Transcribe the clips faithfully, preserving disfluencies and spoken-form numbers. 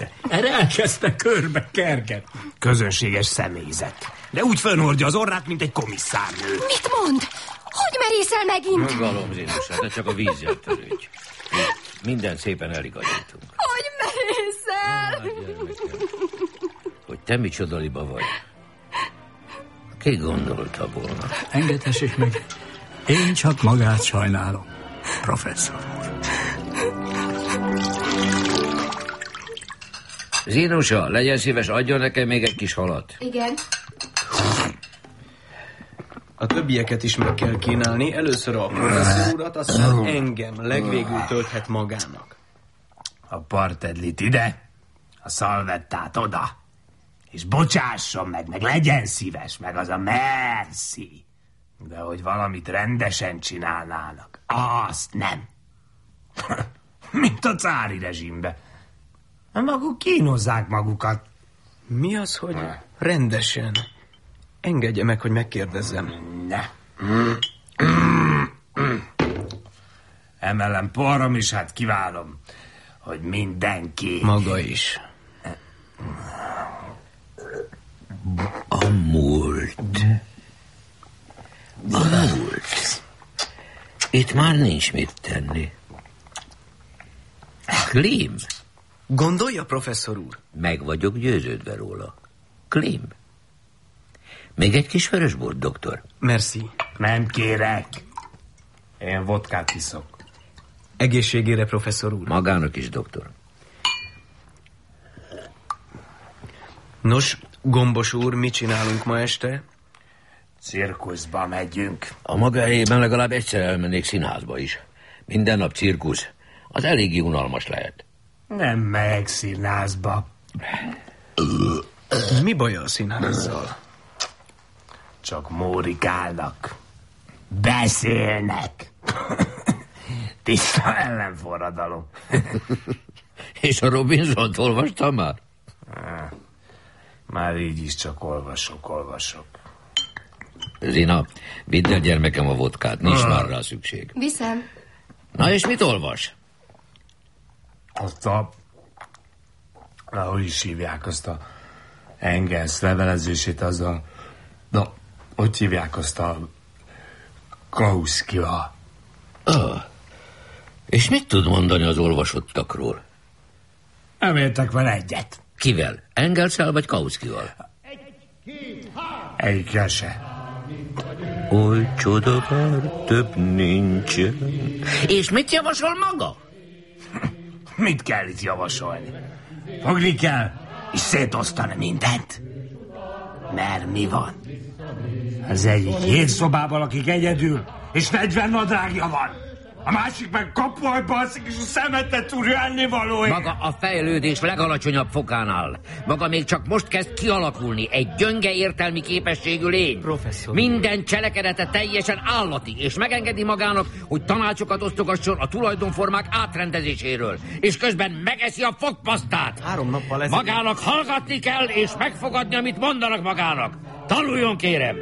figyelte. Erre elkezdte körbe kergetni. Közönséges személyzet. De úgy fönhordja az orrát, mint egy komisszárnő. Mit mond? Hogy merészel megint? Nyugalom, Zinusa, de csak a vízzel törődj. Minden szépen eligazítunk. Hogy merészel? Hogy te micsoda liba vagy. Ki gondolta volna? Engedhessék meg. Én csak magát sajnálom, professzor úr. Zinusa, legyen szíves, adjon nekem még egy kis halat. Igen. A többieket is meg kell kínálni. Először a professzor urat, aztán engem legvégül tölthet magának. A partedlit ide, a szalvettát oda. És bocsásson meg, meg legyen szíves, meg az a merci. De hogy valamit rendesen csinálnának, azt nem. Mint a cári rezsimbe. Maguk kínozzák magukat. Mi az, hogy rendesen? Engedje meg, hogy megkérdezzem. Ne. Emelem porrom is, hát kívánom, hogy mindenki... Maga is. A múlt. A múlt. Itt már nincs mit tenni. Klim. Gondolja, professzor úr? Meg vagyok győződve róla. Klim. Még egy kis vörösbort, doktor? Merci. Nem kérek. Én vodkát iszok. Egészségére, professzor úr. Magának is, doktor. Nos, Gombos úr, mit csinálunk ma este? Cirkuszba megyünk. A maga helyében legalább egyszer elmennék színházba is. Minden nap cirkusz. Az eléggé unalmas lehet. Nem megyek színházba. Mi baja a színházzal? Csak mórikálnak. Beszélnek. Tiszta ellenforradalom. És a Robinsont olvastam már? Már így is csak olvasok, olvasok. Zina, vidd el gyermekem a vodkát, nincs már rá szükség. Viszem. Na és mit olvas? Azt a... Ahogy is hívják azt a... Engels levelezését, az a... Na, hogy hívják azt a... Klauszkival. Ah, és mit tud mondani az olvasottakról? Nem értek vele egyet. Kivel? Engelszel vagy Kauszkival? Egyikkel se. Oly csoda vár, több nincs. És mit javasol maga? Mit kell itt javasolni? Fogni kell, és szétosztani mindent. Mert mi van? Az egyik hét szobában lakik egyedül, és negyven nadrágja van. A másik meg kapuajba alszik, és a szemetet túrja ennivalója. Maga a fejlődés legalacsonyabb fokánál. Maga még csak most kezd kialakulni. Egy gyönge értelmi képességű lény. Professzor. Minden cselekedete teljesen állati, és megengedi magának, hogy tanácsokat osztogasson a tulajdonformák átrendezéséről. És közben megeszi a fogpasztát. Három nappal ezelőtt... Magának hallgatni kell, és megfogadni, amit mondanak magának. Tanuljon, kérem!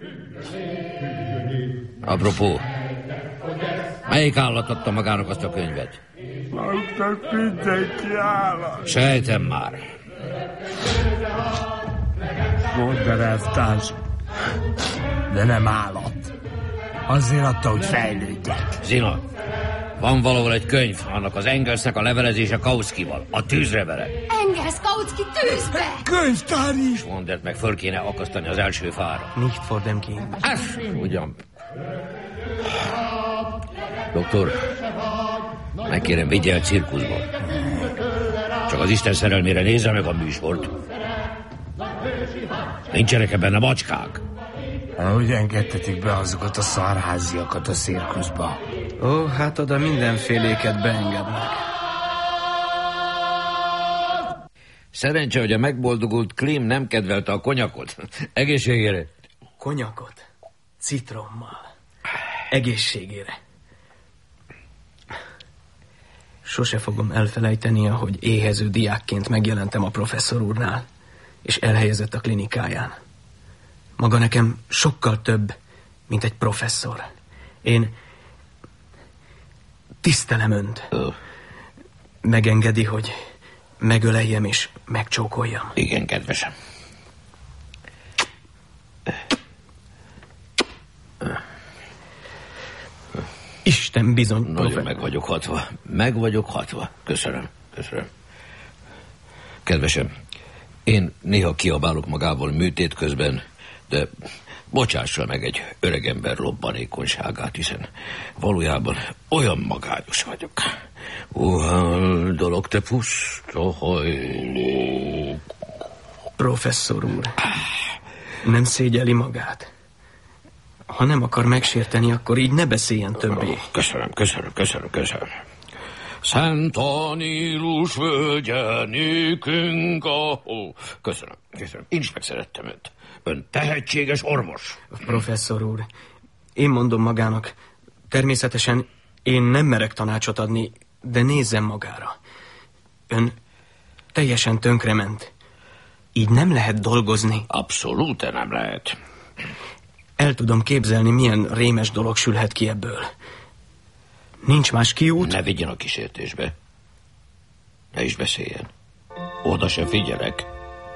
Apropó, melyik állat adta magának azt a könyvet? Magnak mindenki állat. Sejtem már. Mondd elvtárs, de nem állat. Azért adta, hogy fejlődjek. Zina, van valahol egy könyv, annak az Engelsnek a levelezése Kauszkival. A tűzre vele. Engels, Kautsky, tűzbe! Könyvtár is! Mondet meg föl kéne akasztani az első fára. Nicht vor dem Kind. Ez ugyan. Doktor, megkérem, vigye el cirkuszba. Csak az Isten szerelmére nézze meg a műsort. Nincsenek benne macskák. Hogy engedtetik be azokat a szarháziakat a cirkuszba? Ó, hát oda mindenféléket beengednek. Szerencse, hogy a megboldogult Klim nem kedvelte a konyakot. Egészségére. Konyakot? Citrommal. Egészségére. Sose fogom elfelejteni, ahogy éhező diákként megjelentem a professzor úrnál, és elhelyezett a klinikáján. Maga nekem sokkal több, mint egy professzor. Én tisztelem önt. Oh. Megengedi, hogy megöleljem és megcsókoljam? Igen, kedvesem. Isten bizony, Nagyon professzor. meg vagyok hatva. Meg vagyok hatva. Köszönöm, köszönöm. Kedvesem, én néha kiabálok magával műtét közben, de bocsássa meg egy öregember robbanékonyságát, hiszen valójában olyan magányos vagyok. Uhaldalak, te puszta hajló. Professzor úr, nem szégyeli magát? Ha nem akar megsérteni, akkor így ne beszéljen többé. Köszönöm, köszönöm, köszönöm, köszönöm. Szent Anílus völgye nékünk a... Ó, köszönöm, köszönöm. Én is megszerettem önt. Ön tehetséges orvos. Professzor úr, én mondom magának, természetesen én nem merek tanácsot adni, de nézzem magára. Ön teljesen tönkrement. Így nem lehet dolgozni. Abszolút nem lehet. El tudom képzelni, milyen rémes dolog sülhet ki ebből. Nincs más kiút? Ne vigyen a kísértésbe. Ne is beszéljen. Oda sem figyelek.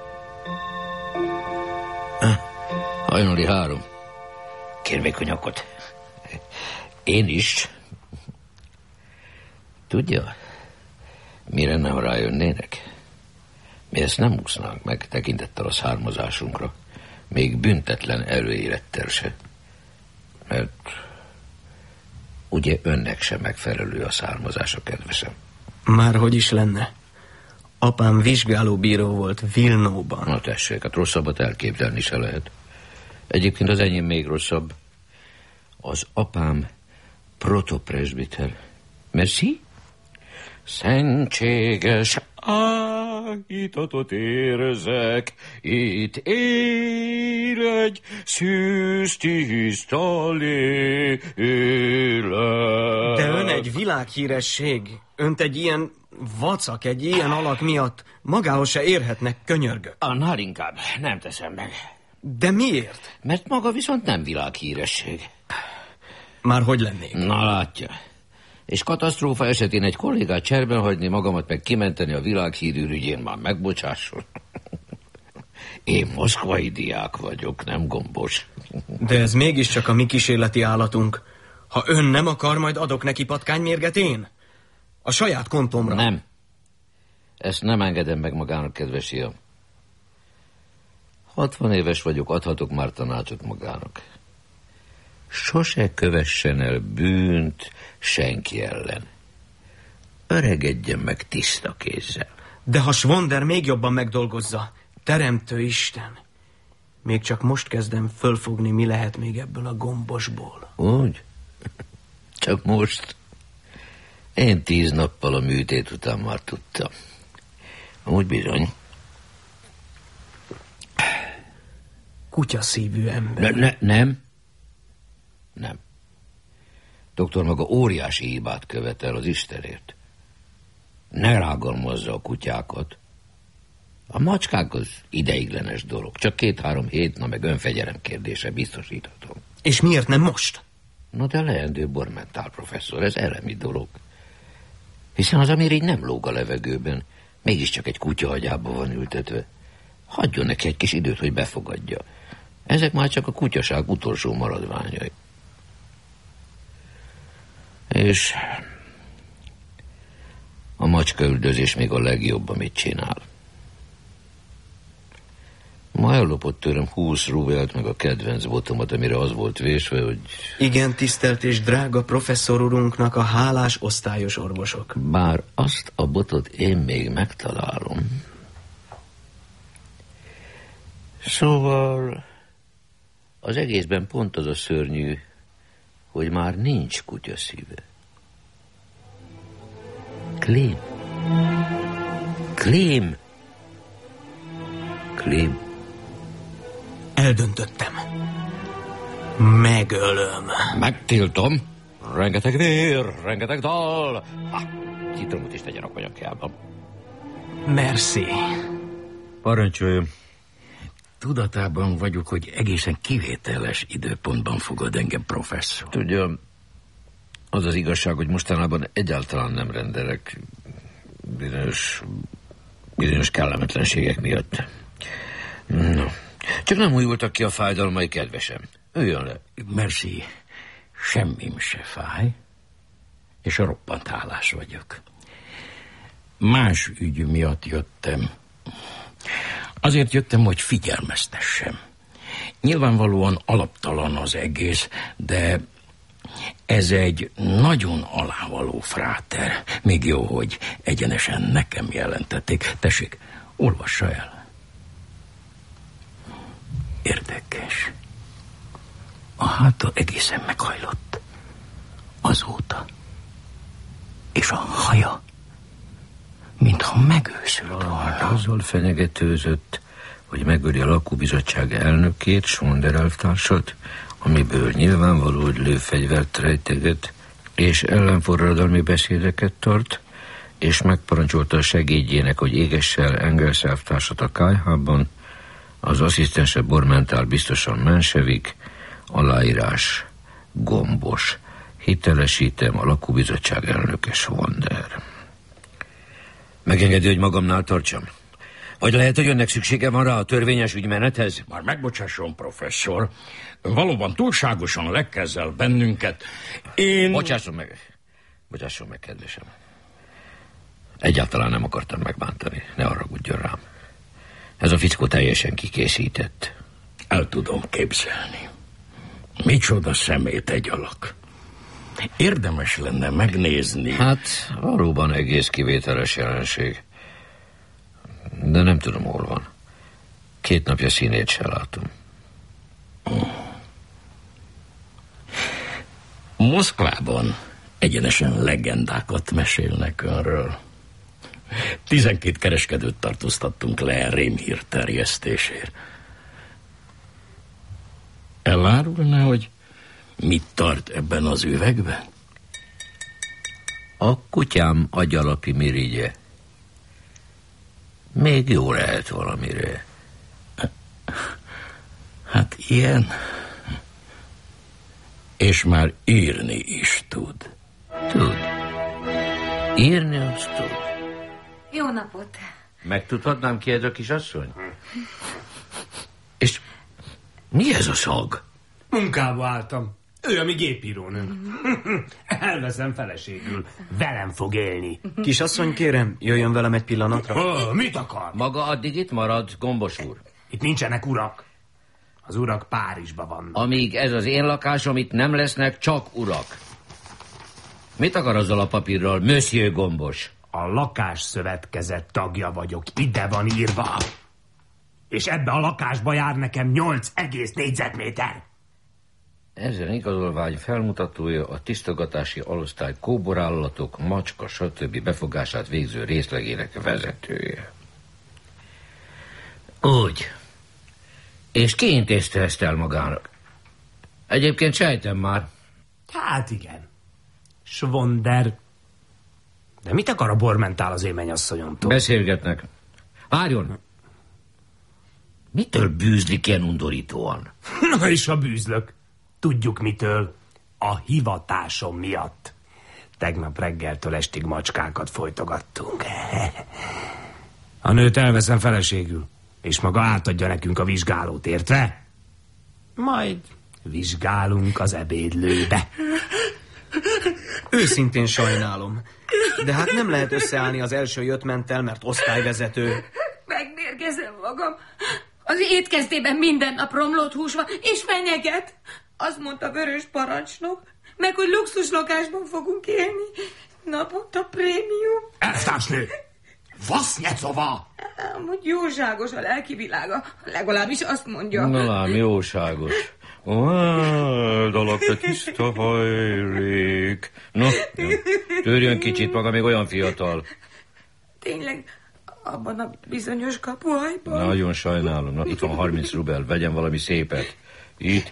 Hajnali három. Kér még konyakot. Én is. Tudja, mire nem rájönnének? Mi ezt nem úsznánk meg tekintettel a származásunkra. Még büntetlen előélettel se. Mert ugye önnek sem megfelelő a származása, kedvesem. Már hogy is lenne? Apám vizsgálóbíró volt Vilnóban. Na tessék, hát rosszabbat elképzelni se lehet. Egyébként az enyém még rosszabb. Az apám protopresbiter. Merci? Szentséges áhítatot érzek, itt él egy szűz tiszta lélek. De ön egy világhíresség. Önt egy ilyen vacak, egy ilyen alak miatt magához se érhetnek, könyörgök. Annál inkább nem teszem meg. De miért? Mert maga viszont nem világhíresség. Már hogy lennék? Na látja. És katasztrófa esetén egy kollégát cserben hagyni, magamat meg kimenteni a világhírű ügyén, már megbocsásson. Én moszkvai diák vagyok, nem gombos. De ez mégiscsak a mi kísérleti állatunk. Ha ön nem akar, majd adok neki patkánymérget én. A saját kontomra. Nem. Ezt nem engedem meg magának, kedves fiam. Hatvan éves vagyok, adhatok már tanácsot magának. Sose kövessen el bűnt senki ellen. Öregedjen meg tiszta kézzel. De ha Svonder még jobban megdolgozza, teremtő Isten, még csak most kezdem fölfogni, mi lehet még ebből a gombosból. Úgy? Csak most? Én tíz nappal a műtét után már tudtam. Úgy bizony. Kutyaszívű ember. Ne, ne, nem. Nem. Doktor maga óriási hibát követel az Istenért. Ne rágalmazza a kutyákat. A macskák az ideiglenes dolog. Csak két-három hét, na meg önfegyelem kérdése, biztosíthatom. És miért nem most? Na de leendő Bormentál professzor, ez elemi dolog. Hiszen az amér nem lóg a levegőben, mégiscsak egy kutya agyába van ültetve. Hagyjon neki egy kis időt, hogy befogadja. Ezek már csak a kutyaság utolsó maradványai. És a macskaüldözés még a legjobb, amit csinál. Ma ellopott tőlem húsz rubelt, meg a kedvenc botomat, amire az volt vésve, hogy... Igen, tisztelt és drága professzor urunknak a hálás osztályos orvosok. Bár azt a botot én még megtalálom. Szóval az egészben pont az a szörnyű, hogy már nincs kutyaszíve. Klím. Klím. Klím. Eldöntöttem. Megölöm. Megtiltom. Rengeteg vér, rengeteg dal. Ha, citromot is tegyen a konyakjában. Merci. Parancsoljon. Tudatában vagyok, hogy egészen kivételes időpontban fogad engem, professzor. Tudja, az az igazság, hogy mostanában egyáltalán nem rendelek bizonyos Bizonyos kellemetlenségek miatt. No. Csak nem újultak ki a fájdalmai, kedvesem. Üljön le. Merci. Semmim se fáj, és a roppant hálás vagyok. Más ügy miatt jöttem. Azért jöttem, hogy figyelmeztessem. Nyilvánvalóan alaptalan az egész, de ez egy nagyon alávaló fráter. Még jó, hogy egyenesen nekem jelentették. Tessék, olvassa el. Érdekes. A háta egészen meghajlott. Azóta. És a haja, mintha megőszült volna. Azzal fenyegetőzött, hogy megöli a lakóbizottság elnökét, Sonder elvtársat, amiből nyilvánvaló, hogy lőfegyvert rejteget, és ellenforradalmi beszédeket tart, és megparancsolta a segédjének, hogy égesse el Engels elvtársat a kályhában, az asszisztense Bormentál biztosan mensevik, aláírás Gombos. Hitelesítem, a lakóbizottság elnöke Sonder. Megengedi, hogy magamnál tartsam? Vagy lehet, hogy önnek szüksége van rá a törvényes ügymenethez? Már megbocsásson, professzor. Valóban túlságosan lekezel bennünket. Én... Bocsásson meg. Bocsásson meg, kedvesem. Egyáltalán nem akartam megbántani. Ne haragudjon rám. Ez a fickó teljesen kikészített. El tudom képzelni. Micsoda szemét egy alak. Érdemes lenne megnézni. Hát, valóban egész kivételes jelenség. De nem tudom, hol van. Két napja színét se látom. Moszkvában egyenesen legendákat mesélnek önről. Tizenkét kereskedőt tartóztattunk le rémhír terjesztésért. Elárulná, hogy mit tart ebben az üvegben? A kutyám agyalapi mirigye. Még jó lehet valamire. Hát ilyen. És már írni is tud. Tud. Írni azt tud. Jó napot. Megtudhatnám ki ez a kisasszony? És mi ez a szag? Munkába álltam. Ő a mi gépírónőnk. Elveszem feleségül. Velem fog élni. Kisasszony, kérem, jöjjön velem egy pillanatra. Oh, mit akar? Maga addig itt marad, Gombos úr. Itt nincsenek urak. Az urak Párizsban vannak. Amíg ez az én lakásom, itt nem lesznek csak urak. Mit akar azzal a papírral, Monsieur Gombos? A lakásszövetkezet tagja vagyok. Ide van írva. És ebbe a lakásba jár nekem nyolc egész négyzetméter. Ezen igazolvány felmutatója a tisztogatási alosztály kóborállatok, macska, stb. Befogását végző részlegének vezetője. Úgy. És ki intézte ezt el magának? Egyébként sejtem már. Hát igen. Svonder. De mit akar a Bormentál az én mennyasszonyomtól? Beszélgetnek. Várjon! Mitől bűzlik ilyen undorítóan? Na és a bűzlök. Tudjuk mitől. A hivatásom miatt. Tegnap reggeltől estig macskákat folytogattunk. A nőt elveszem feleségül, és maga átadja nekünk a vizsgálót, értve? Majd vizsgálunk az ebédlőbe. Őszintén sajnálom. De hát nem lehet összeállni az első jöttmenttel, mert osztályvezető. Megmérgezem magam. Az étkezdében minden nap romlott hús van, és fenyeget. Azt mondta Vörös parancsnok, meg hogy luxus lakásban fogunk élni. Naponta prémium. Elvtársnő! Vasznyecova! Amúgy jóságos a lelki világa, legalábbis azt mondja. Na lám, jóságos. Áldalak, te tiszta hajlék. No, jó. Törjön kicsit, maga még olyan fiatal. Tényleg, abban a bizonyos kapuhajban. Nagyon sajnálom. Na, itt van harminc rubel, vegyen valami szépet. Itt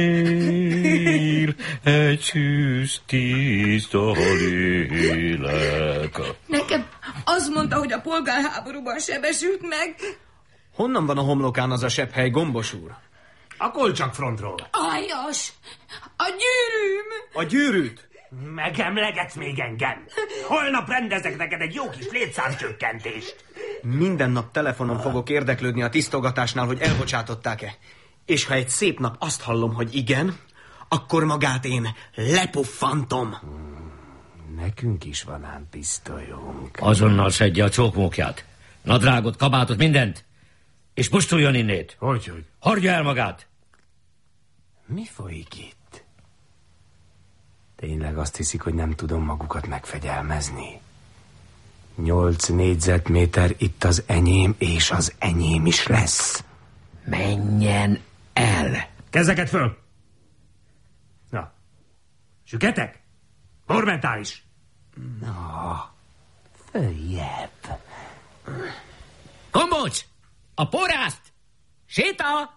él egy szűz tiszta lélek. Nekem azt mondta, hogy a polgárháborúban sebesült meg. Honnan van a homlokán az a sepphely, Gombos úr? A kolcsakfrontról. Aljas! A gyűrűm! A gyűrűt? Megemlegetsz még engem? Holnap rendezek neked egy jó kis létszámcsökkentést. Minden nap telefonon fogok érdeklődni a tisztogatásnál, hogy elbocsátották-e. És ha egy szép nap azt hallom, hogy igen, akkor magát én lepuffantom. Nekünk is van ám pisztolyunk. Azonnal szedje a csókmókját. Nadrágot, kabátot, mindent. És pusztuljon innét. Hogy, hogy? Hordja el magát. Mi folyik itt? Tényleg azt hiszik, hogy nem tudom magukat megfegyelmezni. Nyolc négyzetméter itt az enyém, és az enyém is lesz. Menjen el. Kezeket föl! Na, süketek? Monumentális! Na, följebb. Gombóc! A porrászt! Séta!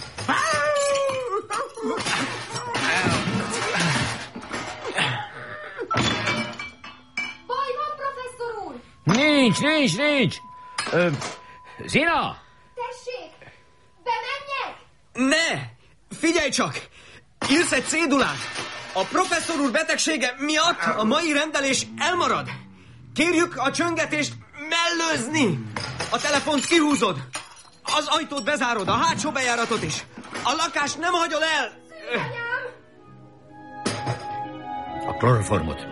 Baj van, professzor úr! Nincs, nincs, nincs! Ö, Zina! Tessék! Bemenjek! Ne! Figyelj csak! Írsz egy cédulát! A professzor úr betegsége miatt a mai rendelés elmarad. Kérjük a csöngetést mellőzni! A telefont kihúzod! Az ajtót bezárod, a hátsó bejáratot is! A lakást nem hagyod el! A kloroformot.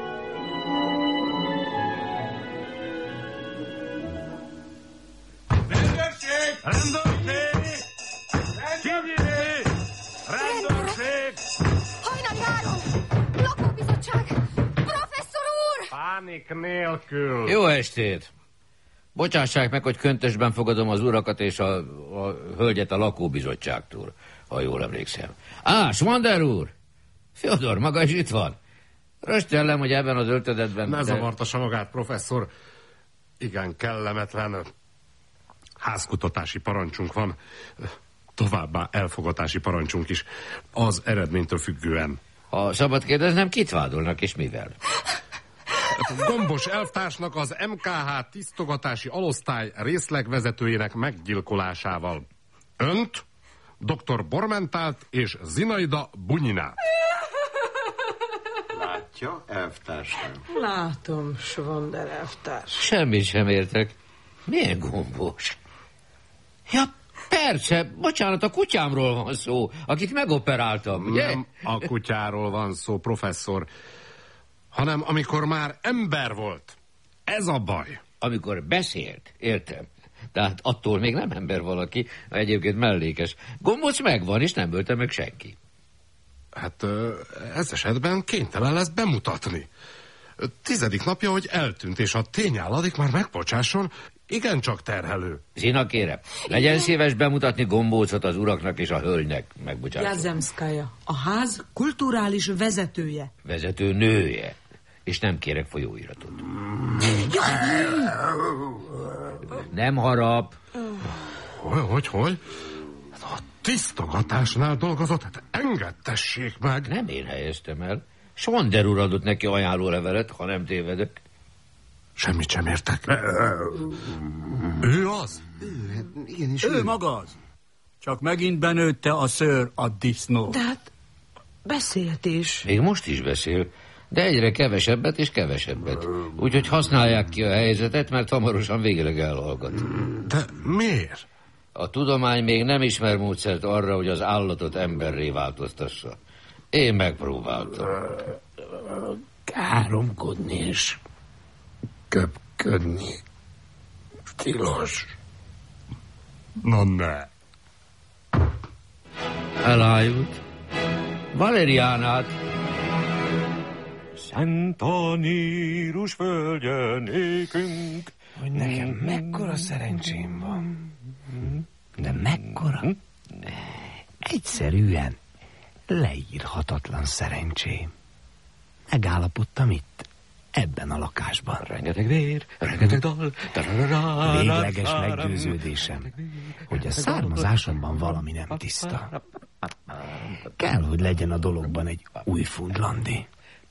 Rendőrség! Rendőrség! Rendőrség! Rendőrség! Hajnali három! Lakóbizottság! Professzor úr! Pánik nélkül! Jó estét! Bocsássák meg, hogy köntösben fogadom az urakat és a, a hölgyet a lakóbizottságtól, ha jól emlékszem. Á, Schwander úr! Fyodor, maga is itt van. Rösztellem, hogy ebben az öltözetben... Ne de... zavartassa magát, professzor. Igen, kellemetlen házkutatási parancsunk van. Továbbá elfogatási parancsunk is. Az eredménytől függően. Ha szabad kérdeznem, kit vádolnak és mivel? Gombos elvtársnak az em ká há tisztogatási alosztály részlegvezetőjének meggyilkolásával. Önt, doktor Bormentált és Zinaida Bunyinát. Látja, elvtársam? Látom, Schwander elvtárs. Semmit sem értek. Milyen gombos? Ja, persze, bocsánat, a kutyámról van szó, akit megoperáltam, ugye? Nem a kutyáról van szó, professzor, hanem amikor már ember volt. Ez a baj. Amikor beszélt, értem. Tehát attól még nem ember valaki, egyébként mellékes. Gombóc megvan, és nem ölte meg senki. Hát ez esetben kénytelen lesz bemutatni. Tizedik napja, hogy eltűnt, és a tényálladik már megbocsásson, igencsak terhelő. Zina, kérem, legyen szíves bemutatni Gombócot az uraknak és a hölgynek, megbocsásom. Jazemszkaja, a ház kulturális vezetője. Vezető nője, és nem kérek folyóiratot. Nem harap. Hogy, hogy, hogy? A tisztogatásnál dolgozott, hát engedtessék meg. Nem én helyeztem el. Schwander úr adott neki ajánlólevelet, ha nem tévedek. Semmit sem értek. Ő az? Ő, hát igenis Ő maga az. Csak megint benőtte a szőr a disznó. De hát beszélt is. Még most is beszél, de egyre kevesebbet és kevesebbet. Úgyhogy használják ki a helyzetet, mert hamarosan végleg elhallgat. De miért? A tudomány még nem ismer módszert arra, hogy az állatot emberré változtassa. Én megpróbáltam. Káromkodni és köpködni tilos. Na ne. Elájult. Valeriánát. Szent Anírus földje nékünk. Hogy nekem mekkora szerencsém van. De mekkora? Egyszerűen leírhatatlan szerencsém. Megállapodtam itt, ebben a lakásban. Rengeteg vér, rengeteg dal. Végleges meggyőződésem, hogy a származásomban valami nem tiszta. Kell, hogy legyen a dologban egy újfundlandi.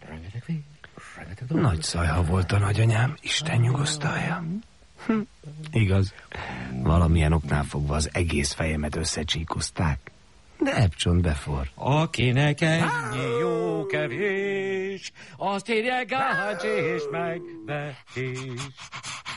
Nagy szajha volt a nagyanyám, Isten nyugosztalja. Hm, igaz, valamilyen oknál fogva az egész fejemet összecsíkozták, de ebbcsont befor. Akinek ennyi jó kevés, vetés, azt írja gács és megvetés.